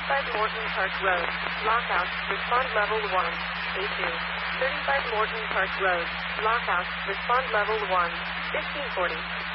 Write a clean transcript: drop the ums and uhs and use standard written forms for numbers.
35 Morton Park Road, Lockout, respond level 1, A2. 35 Morton Park Road, Lockout, respond level 1, 1540.